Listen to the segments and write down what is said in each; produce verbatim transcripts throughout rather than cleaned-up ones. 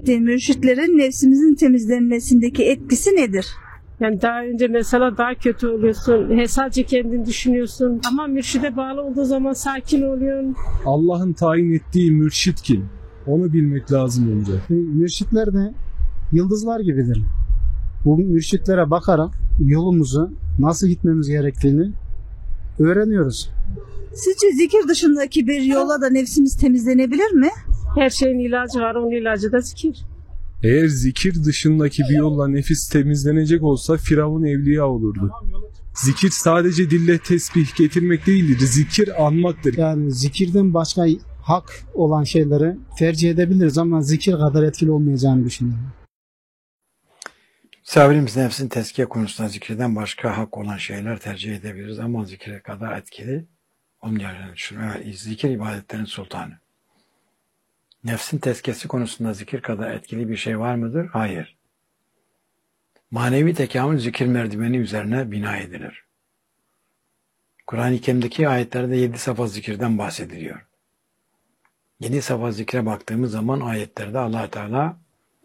ettiği mürşitlerin nefsimizin temizlenmesindeki etkisi nedir? Yani daha önce mesela daha kötü oluyorsun. He, sadece kendini düşünüyorsun. Ama mürşide bağlı olduğu zaman sakin oluyorsun. Allah'ın tayin ettiği mürşit kim? Onu bilmek lazım önce. Mürşitler de yıldızlar gibidir. Bu mürşitlere bakarak yolumuzu nasıl gitmemiz gerektiğini öğreniyoruz. Sizce zikir dışındaki bir yola da nefsimiz temizlenebilir mi? Her şeyin ilacı var. Onun ilacı da zikir. Eğer zikir dışındaki bir yolla nefis temizlenecek olsa Firavun evliya olurdu. Zikir sadece dille tesbih getirmek değildir. Zikir anmaktır. Yani zikirden başka hak olan şeyleri tercih edebiliriz ama zikir kadar etkili olmayacağını düşünüyorum. Misafirimiz nefsin tezkiye konusunda zikirden başka hak olan şeyler tercih edebiliriz ama zikire kadar etkili olmayacağını düşünüyorum. Evet, zikir ibadetlerin sultanı. Nefsin tezkiyesi konusunda zikir kadar etkili bir şey var mıdır? Hayır. Manevi tekamül zikir merdiveni üzerine bina edilir. Kur'an-ı Kerim'deki ayetlerde yedi safa zikirden bahsediliyor. Yedi safa zikre baktığımız zaman ayetlerde Allah Teala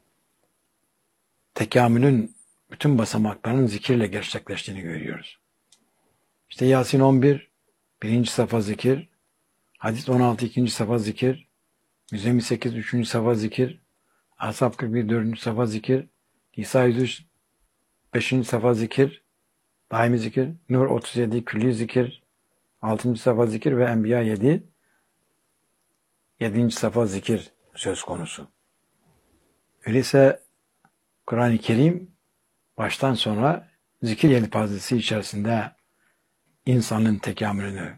tekamülün bütün basamaklarının zikirle gerçekleştiğini görüyoruz. İşte Yasin on bir, birinci safa zikir, Hadis on altı, ikinci safa zikir, Müzzemmil sekiz, üçüncü safa zikir, Ashab kırk bir, dördüncü safa zikir, Nisa yüz üç, beşinci safa zikir, daimi zikir, Nur otuz yedi, külli zikir, altıncı safa zikir ve Enbiya yedi, yedinci safa zikir söz konusu. Öyleyse Kur'an-ı Kerim baştan sona zikir yelpazesi içerisinde insanın tekamülünü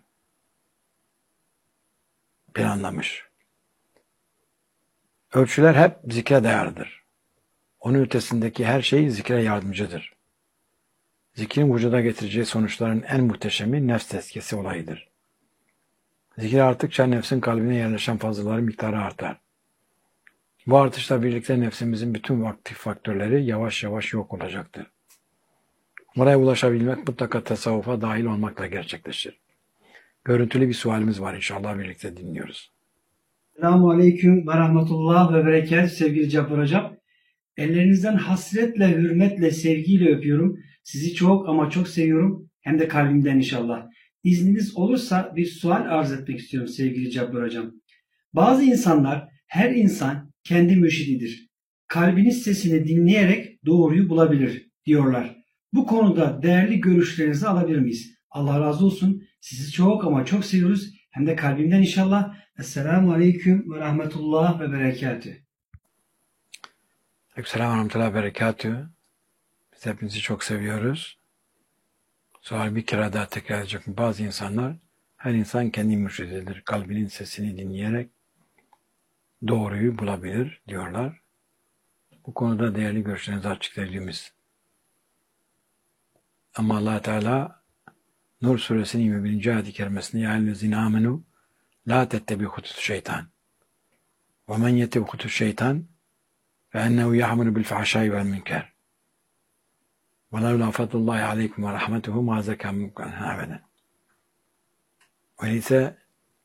planlamış. Ölçüler hep zikre dayalıdır. Onun ötesindeki her şey zikre yardımcıdır. Zikrin vücuda getireceği sonuçların en muhteşemi nefs tezkiyesi olayıdır. Zikir arttıkça nefsin kalbine yerleşen fazlaların miktarı artar. Bu artışla birlikte nefsimizin bütün aktif faktörleri yavaş yavaş yok olacaktır. Buraya ulaşabilmek mutlaka tasavvufa dahil olmakla gerçekleşir. Görüntülü bir sualimiz var, inşallah birlikte dinliyoruz. Selamun Aleyküm ve Rahmetullah ve Berekat sevgili Cabbar Hocam. Ellerinizden hasretle, hürmetle, sevgiyle öpüyorum. Sizi çok ama çok seviyorum. Hem de kalbimden inşallah. İzniniz olursa bir sual arz etmek istiyorum sevgili Cabbar Hocam. Bazı insanlar, her insan kendi mürşididir. Kalbinin sesini dinleyerek doğruyu bulabilir diyorlar. Bu konuda değerli görüşlerinizi alabilir miyiz? Allah razı olsun. Sizi çok ama çok seviyoruz. Hem de kalbimden inşallah. Esselamu Aleyküm ve Rahmetullah ve Berekatühü. Aleykümselam ve Rahmetullah ve Berekatühü. Biz hepinizi çok seviyoruz. Sual bir kere daha tekrar edecek. Bazı insanlar, her insan kendi mürşididir. Kalbinin sesini dinleyerek doğruyu bulabilir diyorlar. Bu konuda değerli görüşlerinizi açıklayacağımız. Ama Allah Teala Nur suresinin yirmi birinci ayet-i kerimesinde ya eyyühellezine amenu la tettebi hutut şeytan ve men yetebi hutut şeytan fe ennehu yahmelu bil fahşai vel münker ve la ulafatullahi aleykum ve rahmetuhu ma zeka minkum abeden. Öyleyse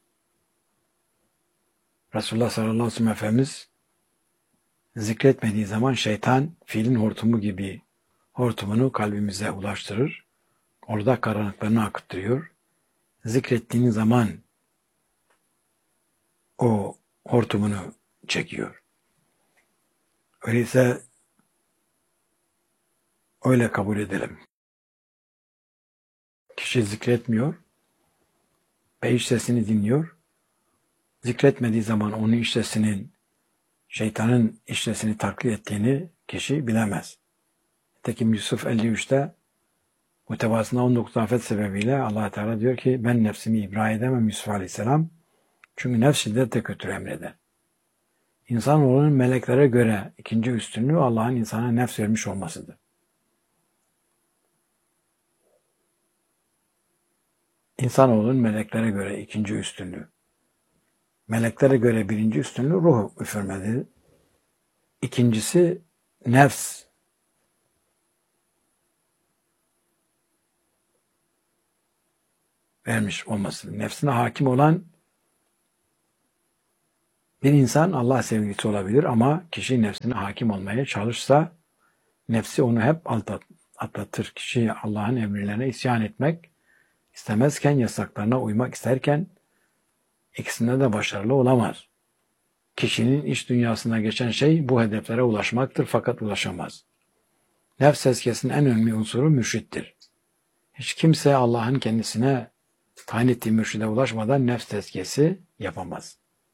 Resulullah sallallahu aleyhi ve sellem Efendimiz zikretmediği zaman şeytan fiilin hortumu gibi hortumunu kalbimize ulaştırır. Orada karanlıklarını akıttırıyor. Zikrettiğiniz zaman o hortumunu çekiyor. Öyleyse öyle kabul edelim. Kişi zikretmiyor ve iç sesini dinliyor. Zikretmediği zaman onun iç sesinin, şeytanın iç sesini taklit ettiğini kişi bilemez. Nitekim Yusuf elli üçte muhtevasında on dokuz afet sebebiyle Allah Teala diyor ki ben nefsimi ibra edemem Yusuf Aleyhisselam. Çünkü nefs şiddetle kötü emreder. İnsanoğlunun meleklere göre ikinci üstünlüğü Allah'ın insana nefs vermiş olmasıdır. İnsanoğlunun meleklere göre ikinci üstünlüğü. Meleklere göre birinci üstünlüğü ruh üfürmedir. İkincisi nefs. Vermiş olması. Nefsine hakim olan Bir insan Allah sevgilisi olabilir ama kişi nefsine hakim olmaya çalışsa nefsi onu hep aldat, atlatır. Kişi Allah'ın emirlerine isyan etmek istemezken, yasaklarına uymak isterken ikisinde de başarılı olamaz. Kişinin iç dünyasına geçen şey bu hedeflere ulaşmaktır fakat ulaşamaz. Nefs tezkiyesinin en önemli unsuru mürşittir. Hiç kimse Allah'ın kendisine tayin ettiği mürşide ulaşmadan nefs tezkiyesi yapamaz.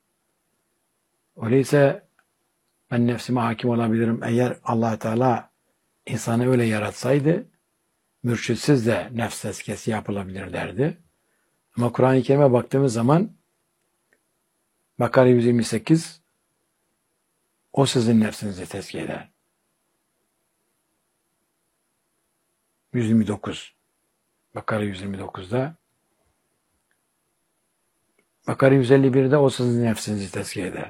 Öyleyse ben nefsime hakim olabilirim. Eğer Allah Teala insanı öyle yaratsaydı mürşitsiz de nefs tezkiyesi yapılabilir derdi. Ama Kur'an-ı Kerim'e baktığımız zaman Bakara yüz yirmi sekiz o sizin nefsinizi tezkiye eder. yüz yirmi dokuz Bakara yüz yirmi dokuzda Bakara yüz elli birde o sizin nefsinizi tezkiye eder.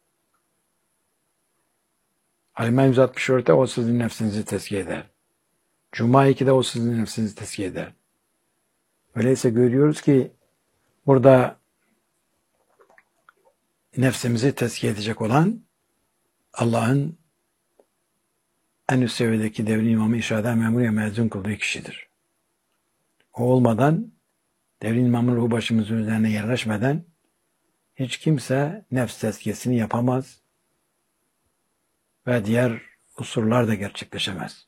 Ali yüz altmış dörtte o sizin nefsinizi tezkiye eder. Cuma ikide o sizin nefsinizi tezkiye eder. Öyleyse görüyoruz ki burada nefsimizi tezkiye edecek olan Allah'ın en üst seviyedeki devrin imamı irşada memur ya mezun kıldığı kişidir. O olmadan devrin imamın ruhu başımızın üzerine yerleşmeden hiç kimse nefs tezkiyesini yapamaz ve diğer unsurlar da gerçekleşemez.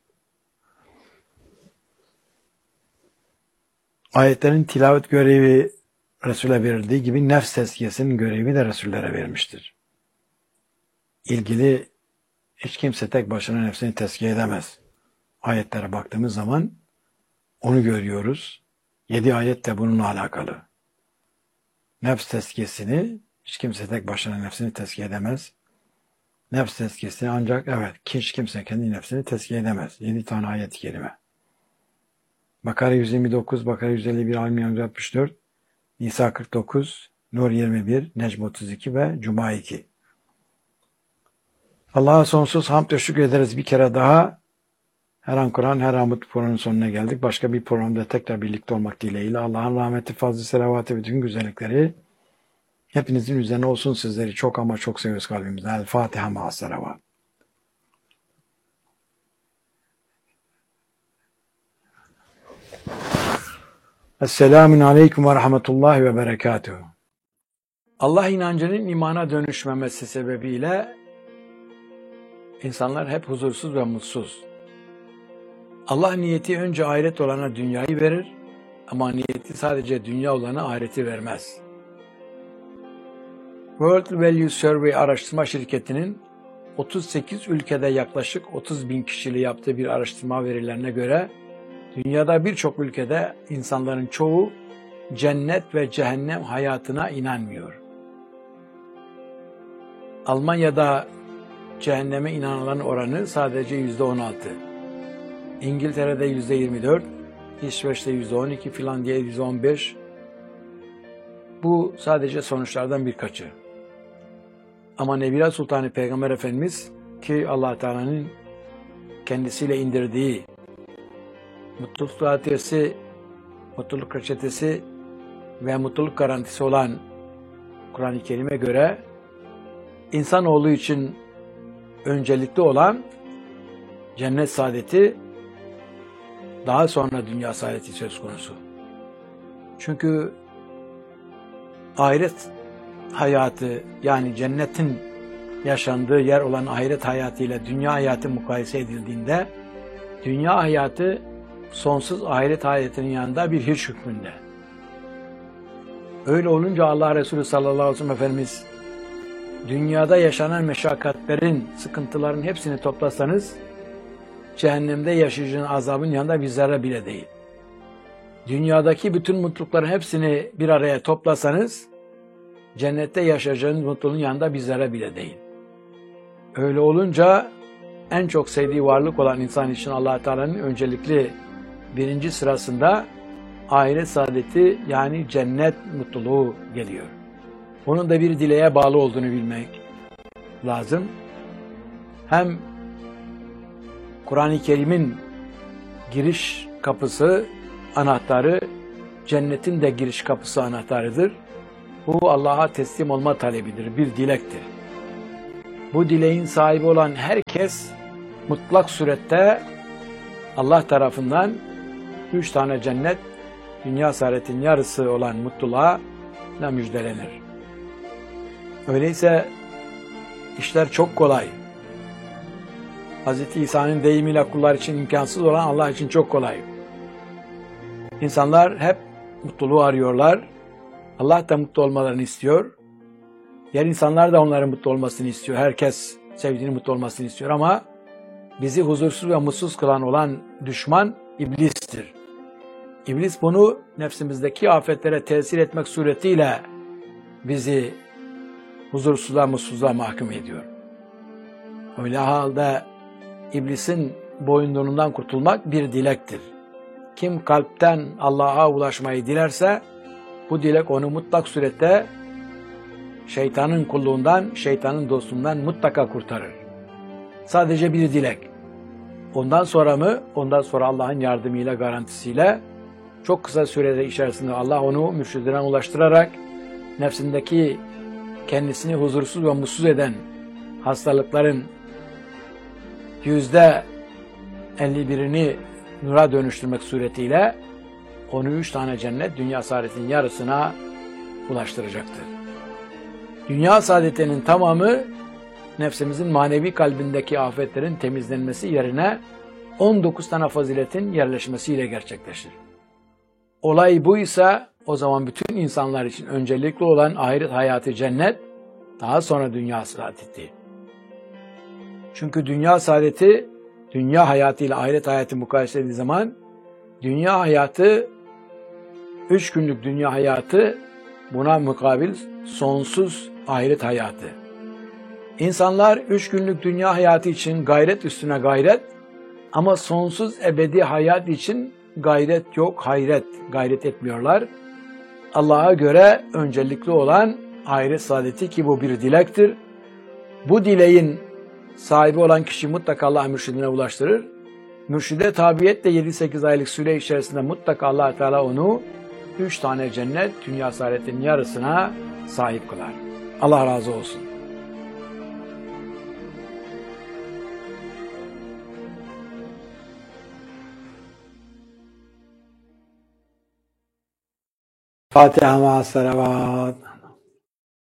Ayetlerin tilavet görevi Resul'e verildiği gibi nefs tezkiyesinin görevi de Resul'lere verilmiştir. İlgili hiç kimse tek başına nefsini tezkiye edemez. Ayetlere baktığımız zaman onu görüyoruz. Yedi ayet de bununla alakalı. Nefs tezkiyesini hiç kimse tek başına nefsini tezkiye edemez. Nefs tezkiyesini ancak evet hiç kimse kendi nefsini tezkiye edemez. Yedi tane ayet-i kerime. Bakara yüz yirmi dokuz, Bakara yüz elli bir, Al-İmran yüz altmış dört, Nisa kırk dokuz, Nur yirmi bir, Necm otuz iki ve Cuma iki. Allah'a sonsuz hamd ve şükür ederiz bir kere daha. Her an Kur'an, her an mutlu programın sonuna geldik. Başka bir programda tekrar birlikte olmak dileğiyle Allah'ın rahmeti, fazlı, selavatı ve bütün güzellikleri hepinizin üzerine olsun. Sizleri çok ama çok seviyoruz kalbimizden. El Fatiha ma'as selavat. Esselamun aleyküm ve rahmetullahi ve berekatuhu. Allah inancının imana dönüşmemesi sebebiyle insanlar hep huzursuz ve mutsuz. Allah niyeti önce ahiret olana dünyayı verir ama niyeti sadece dünya olana ahireti vermez. World Value Survey araştırma şirketinin otuz sekiz ülkede yaklaşık otuz bin kişiyle yaptığı bir araştırma verilerine göre dünyada birçok ülkede insanların çoğu cennet ve cehennem hayatına inanmıyor. Almanya'da cehenneme inananların oranı sadece yüzde on altı. İngiltere'de yüzde yirmi dört, İsveç'te yüzde on iki, Finlandiya'da yüzde on beş. Bu sadece sonuçlardan birkaçı. Ama Nebiler Sultanı Peygamber Efendimiz ki Allah Teala'nın kendisiyle indirdiği mutluluk ratiyesi, mutluluk reçetesi ve mutluluk garantisi olan Kur'an-ı Kerim'e göre insanoğlu için öncelikli olan cennet saadeti, daha sonra dünya saadeti söz konusu. Çünkü ahiret hayatı, yani cennetin yaşandığı yer olan ahiret hayatı ile dünya hayatı mukayese edildiğinde dünya hayatı sonsuz ahiret hayatının yanında bir hiç hükmünde. Öyle olunca Allah Resulü sallallahu aleyhi ve sellem Efendimiz dünyada yaşanan meşakkatlerin, sıkıntıların hepsini toplasanız cehennemde yaşayacağın azabın yanında bir zerre bile değil. Dünyadaki bütün mutlulukların hepsini bir araya toplasanız cennette yaşayacağınız mutluluğun yanında bir zerre bile değil. Öyle olunca en çok sevdiği varlık olan insan için Allah Teala'nın öncelikli birinci sırasında ahiret saadeti, yani cennet mutluluğu geliyor. Onun da bir dileğe bağlı olduğunu bilmek lazım. Hem Kur'an-ı Kerim'in giriş kapısı, anahtarı, cennetin de giriş kapısı anahtarıdır. Bu Allah'a teslim olma talebidir, bir dilektir. bu dileğin sahibi olan herkes mutlak surette Allah tarafından üç tane cennet, dünya saadetin yarısı olan mutluluğa müjdelenir. Öyleyse işler çok kolay. Hz. İsa'nın deyimiyle kullar için imkansız olan Allah için çok kolay. İnsanlar hep mutluluğu arıyorlar. Allah da mutlu olmalarını istiyor. Diğer insanlar da onların mutlu olmasını istiyor. Herkes sevdiğinin mutlu olmasını istiyor ama bizi huzursuz ve mutsuz kılan olan düşman iblistir. İblis bunu nefsimizdeki afetlere tesir etmek suretiyle bizi huzursuzluğa, mutsuzluğa mahkum ediyor. Öyle halde iblisin boyunduruğundan kurtulmak bir dilektir. Kim kalpten Allah'a ulaşmayı dilerse bu dilek onu mutlak surette şeytanın kulluğundan, şeytanın dostluğundan mutlaka kurtarır. Sadece bir dilek. Ondan sonra mı? Ondan sonra Allah'ın yardımıyla, garantisiyle çok kısa sürede içerisinde Allah onu mürşidine ulaştırarak nefsindeki kendisini huzursuz ve mutsuz eden hastalıkların yüzde elli birini nura dönüştürmek suretiyle onu üç tane cennet, dünya saadetinin yarısına ulaştıracaktır. Dünya saadetinin tamamı nefsimizin manevi kalbindeki afetlerin temizlenmesi yerine on dokuz tane faziletin yerleşmesiyle gerçekleşir. Olay buysa o zaman bütün insanlar için öncelikli olan ahiret hayatı cennet, daha sonra dünya saadeti. Çünkü dünya saadeti, dünya hayatıyla ahiret hayatı mukayese edildiği zaman dünya hayatı, üç günlük dünya hayatı, buna mukabil sonsuz ahiret hayatı. İnsanlar üç günlük dünya hayatı için gayret üstüne gayret ama sonsuz ebedi hayat için gayret yok, hayret, gayret etmiyorlar. Allah'a göre öncelikli olan ahiret saadeti ki bu bir dilektir. Bu dileğin sahibi olan kişi mutlaka Allah mürşidine ulaştırır. Mürşide tabiyetle yedi sekiz aylık süre içerisinde mutlaka Allah Teala onu üç tane cennet, dünya saadetinin yarısına sahip kılar. Allah razı olsun. Fatiha ma'as salavat.